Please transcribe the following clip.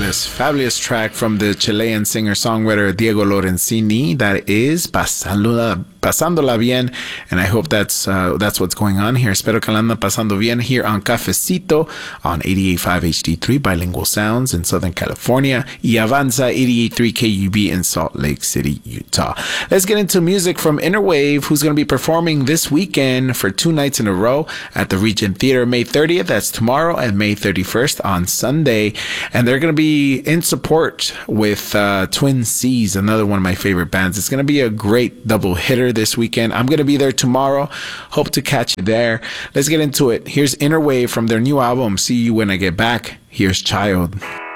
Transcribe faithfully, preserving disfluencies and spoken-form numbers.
Fabulous, fabulous track from the Chilean singer-songwriter Diego Lorenzini. That is Pasándola, Pasándola Bien, and I hope that's uh, that's what's going on here. Espero que la andan pasando bien here on Cafecito on eighty-eight point five H D three, Bilingual Sounds in Southern California, y Avanza eighty-eight point three K U B in Salt Lake City, Utah. Let's get into music from Innerwave, who's going to be performing this weekend for two nights in a row at the Regent Theater, May thirtieth, that's tomorrow, and May thirty-first on Sunday. And they're going to be in support with uh, Twin Seas, another one of my favorite bands. It's going to be a great double hitter this weekend. I'm going to be there tomorrow. Hope to catch you there. Let's get into it. Here's Innerwave from their new album, See You When I Get Back. Here's Child.